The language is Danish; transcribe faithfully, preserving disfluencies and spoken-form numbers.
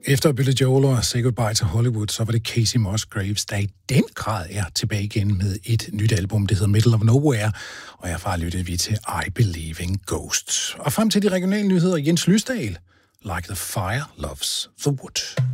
Efter Billy Joel og Say Goodbye to Hollywood, så var det Kacey Musgraves, der i den grad er tilbage igen med et nyt album, det hedder Middle of Nowhere, og herfra lyttede vi til I Believe in Ghosts. Og frem til de regionale nyheder, Jens Lysdal, Like the Fire Loves the Wood.